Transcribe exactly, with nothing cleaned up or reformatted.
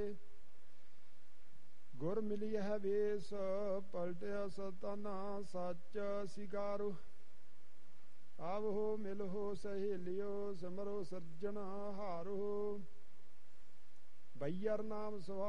ਗੁਰ ਮਿਲੀ ਹੈ ਵੇਸ ਪਲਟਿਆ ਸਤਾਨਾ ਸੱਚ ਸਿਕਾਰੋ। ਆਵੋ ਮਿਲੋ ਸਹੇਲਿਓ ਸਿਮਰੋ ਸਿਰਜਣ ਹਾਰੋ। ਬਈਅਰ ਨਾਮ ਸੁਹਾ